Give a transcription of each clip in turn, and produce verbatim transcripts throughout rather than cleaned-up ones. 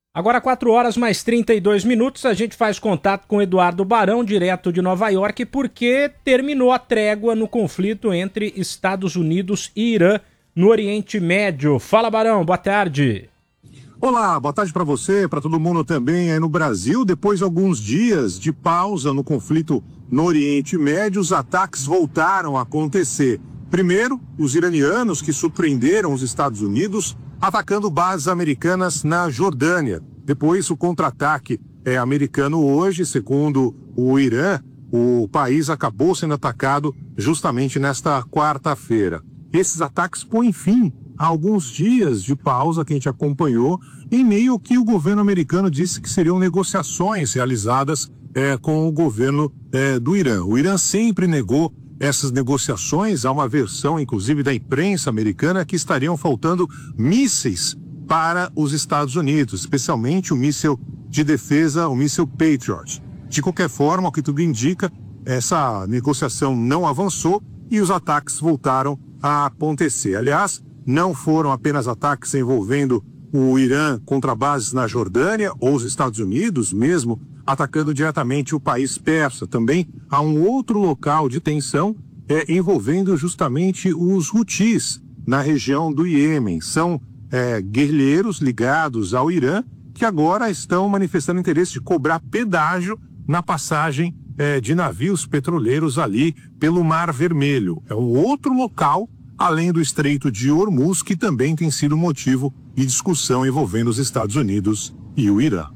Agora quatro horas mais trinta e dois minutos, a gente faz contato com Eduardo Barão, direto de Nova York, porque terminou a trégua no conflito entre Estados Unidos e Irã no Oriente Médio. Fala, Barão, boa tarde. Olá, boa tarde para você, para todo mundo também aí no Brasil. Depois de alguns dias de pausa no conflito no Oriente Médio, os ataques voltaram a acontecer. Primeiro, os iranianos que surpreenderam os Estados Unidos atacando bases americanas na Jordânia. Depois, o contra-ataque é americano hoje, segundo o Irã, o país acabou sendo atacado justamente nesta quarta-feira. Esses ataques põem fim a alguns dias de pausa que a gente acompanhou, em meio ao que o governo americano disse que seriam negociações realizadas é, com o governo é, do Irã. O Irã sempre negou essas negociações, há uma versão, inclusive, da imprensa americana que estariam faltando mísseis para os Estados Unidos, especialmente o míssil de defesa, o míssil Patriot. De qualquer forma, o que tudo indica, essa negociação não avançou e os ataques voltaram a acontecer. Aliás, não foram apenas ataques envolvendo o Irã contra bases na Jordânia ou os Estados Unidos mesmo, atacando diretamente o país persa. Também há um outro local de tensão é, envolvendo justamente os Houthis na região do Iêmen. São é, guerrilheiros ligados ao Irã que agora estão manifestando interesse de cobrar pedágio na passagem é, de navios petroleiros ali pelo Mar Vermelho. É um outro local, além do Estreito de Hormuz, que também tem sido motivo de discussão envolvendo os Estados Unidos e o Irã.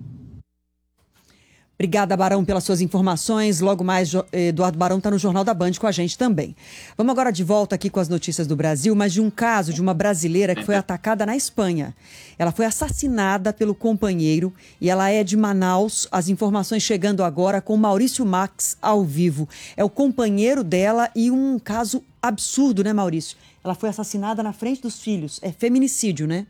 Obrigada, Barão, pelas suas informações. Logo mais, Eduardo Barão está no Jornal da Band com a gente também. Vamos agora de volta aqui com as notícias do Brasil, mas de um caso de uma brasileira que foi atacada na Espanha. Ela foi assassinada pelo companheiro e ela é de Manaus. As informações chegando agora com Maurício Max ao vivo. É o companheiro dela e um caso absurdo, né, Maurício? Ela foi assassinada na frente dos filhos. É feminicídio, né?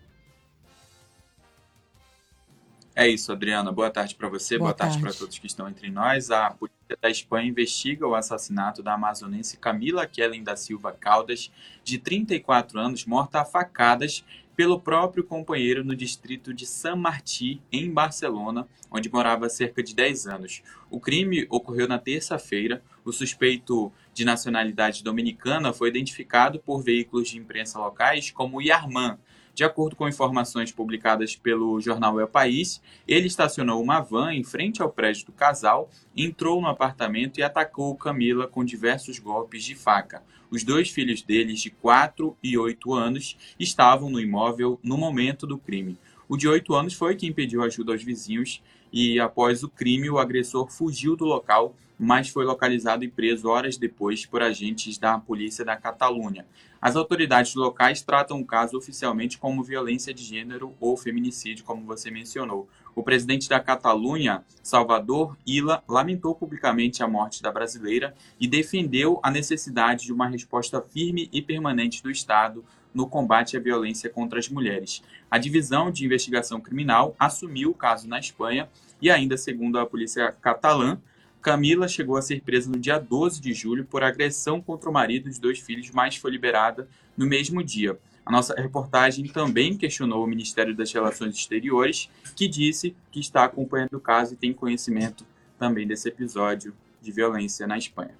É isso, Adriana. Boa tarde para você, boa, boa tarde, tarde para todos que estão entre nós. A polícia da Espanha investiga o assassinato da amazonense Camila Kellen da Silva Caldas, de trinta e quatro anos, morta a facadas pelo próprio companheiro no distrito de San Martí, em Barcelona, onde morava há cerca de dez anos. O crime ocorreu na terça-feira. O suspeito, de nacionalidade dominicana, foi identificado por veículos de imprensa locais como Yarman. De acordo com informações publicadas pelo jornal El País, ele estacionou uma van em frente ao prédio do casal, entrou no apartamento e atacou Camila com diversos golpes de faca. Os dois filhos deles, de quatro e oito anos, estavam no imóvel no momento do crime. O de oito anos foi quem pediu ajuda aos vizinhos e, após o crime, o agressor fugiu do local, mas foi localizado e preso horas depois por agentes da polícia da Catalunha. As autoridades locais tratam o caso oficialmente como violência de gênero ou feminicídio, como você mencionou. O presidente da Catalunha, Salvador Illa, lamentou publicamente a morte da brasileira e defendeu a necessidade de uma resposta firme e permanente do Estado no combate à violência contra as mulheres. A divisão de investigação criminal assumiu o caso na Espanha e ainda, segundo a polícia catalã, Camila chegou a ser presa no dia doze de julho por agressão contra o marido e os dois filhos, mas foi liberada no mesmo dia. A nossa reportagem também questionou o Ministério das Relações Exteriores, que disse que está acompanhando o caso e tem conhecimento também desse episódio de violência na Espanha.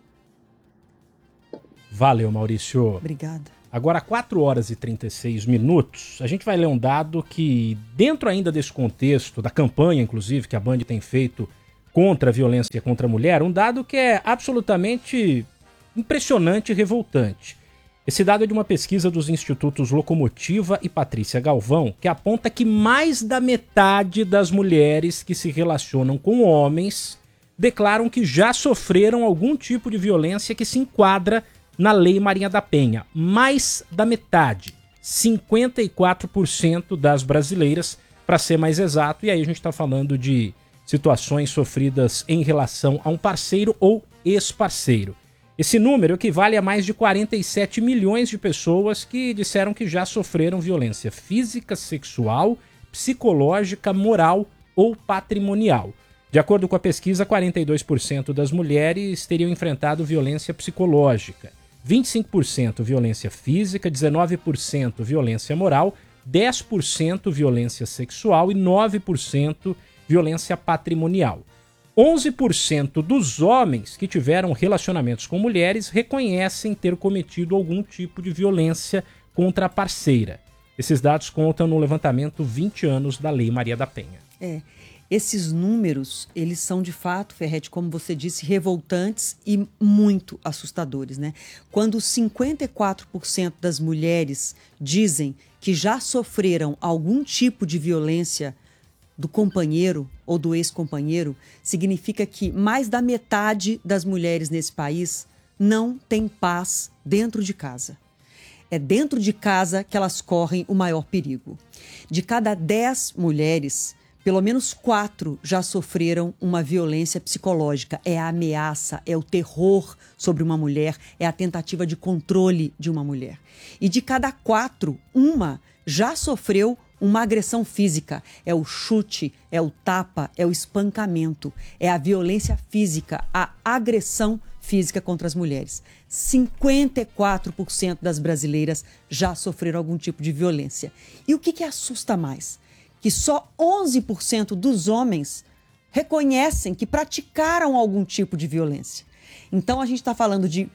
Valeu, Maurício. Obrigada. Agora, quatro horas e trinta e seis minutos, a gente vai ler um dado que, dentro ainda desse contexto, da campanha, inclusive, que a Band tem feito contra a violência contra a mulher, um dado que é absolutamente impressionante e revoltante. Esse dado é de uma pesquisa dos institutos Locomotiva e Patrícia Galvão, que aponta que mais da metade das mulheres que se relacionam com homens declaram que já sofreram algum tipo de violência que se enquadra na Lei Maria da Penha. Mais da metade, cinquenta e quatro por cento das brasileiras, para ser mais exato, e aí a gente está falando de situações sofridas em relação a um parceiro ou ex-parceiro. Esse número equivale a mais de quarenta e sete milhões de pessoas que disseram que já sofreram violência física, sexual, psicológica, moral ou patrimonial. De acordo com a pesquisa, quarenta e dois por cento das mulheres teriam enfrentado violência psicológica, vinte e cinco por cento violência física, dezenove por cento violência moral, dez por cento violência sexual e nove por cento violência patrimonial. onze por cento dos homens que tiveram relacionamentos com mulheres reconhecem ter cometido algum tipo de violência contra a parceira. Esses dados contam no levantamento vinte anos da Lei Maria da Penha. É, esses números, eles são de fato, Ferretti, como você disse, revoltantes e muito assustadores, né? Quando cinquenta e quatro por cento das mulheres dizem que já sofreram algum tipo de violência do companheiro ou do ex-companheiro, significa que mais da metade das mulheres nesse país não tem paz dentro de casa. É dentro de casa que elas correm o maior perigo. De cada dez mulheres, pelo menos quatro já sofreram uma violência psicológica. É a ameaça, é o terror sobre uma mulher, é a tentativa de controle de uma mulher. E de cada quatro, uma já sofreu uma agressão física. É o chute, é o tapa, é o espancamento, é a violência física, a agressão física contra as mulheres. cinquenta e quatro por cento das brasileiras já sofreram algum tipo de violência. E o que, que assusta mais? Que só onze por cento dos homens reconhecem que praticaram algum tipo de violência. Então a gente está falando de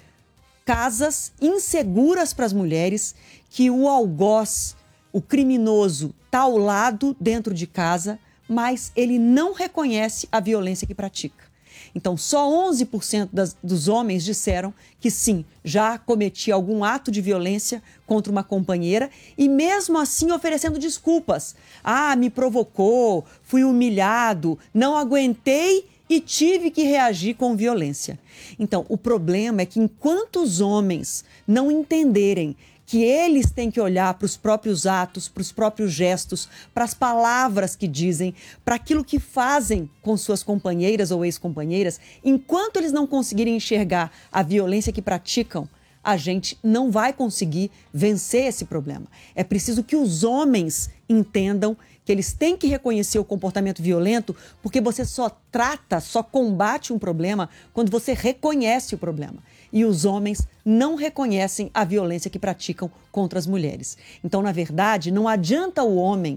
casas inseguras para as mulheres, que o algoz, o criminoso, está ao lado dentro de casa, mas ele não reconhece a violência que pratica. Então, só onze por cento das, dos homens disseram que sim, já cometi algum ato de violência contra uma companheira e mesmo assim oferecendo desculpas. Ah, me provocou, fui humilhado, não aguentei e tive que reagir com violência. Então, o problema é que enquanto os homens não entenderem que eles têm que olhar para os próprios atos, para os próprios gestos, para as palavras que dizem, para aquilo que fazem com suas companheiras ou ex-companheiras, enquanto eles não conseguirem enxergar a violência que praticam, a gente não vai conseguir vencer esse problema. É preciso que os homens entendam que eles têm que reconhecer o comportamento violento, porque você só trata, só combate um problema quando você reconhece o problema. E os homens não reconhecem a violência que praticam contra as mulheres. Então, na verdade, não adianta o homem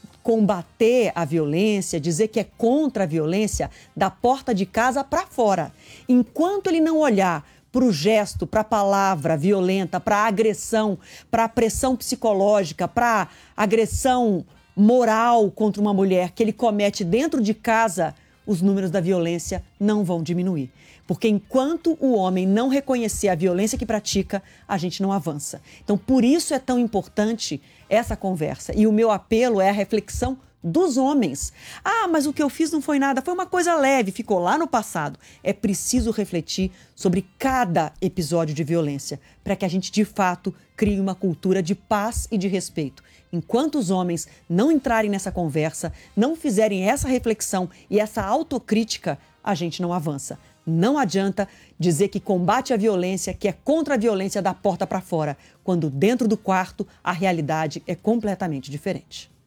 combater a violência, dizer que é contra a violência da porta de casa para fora. Enquanto ele não olhar para o gesto, para a palavra violenta, para a agressão, para a pressão psicológica, para a agressão moral contra uma mulher que ele comete dentro de casa, os números da violência não vão diminuir. Porque enquanto o homem não reconhecer a violência que pratica, a gente não avança. Então, por isso é tão importante essa conversa. E o meu apelo é a reflexão dos homens. Ah, mas o que eu fiz não foi nada, foi uma coisa leve, ficou lá no passado. É preciso refletir sobre cada episódio de violência, para que a gente, de fato, crie uma cultura de paz e de respeito. Enquanto os homens não entrarem nessa conversa, não fizerem essa reflexão e essa autocrítica, a gente não avança. Não adianta dizer que combate a violência, que é contra a violência da porta para fora, quando dentro do quarto a realidade é completamente diferente.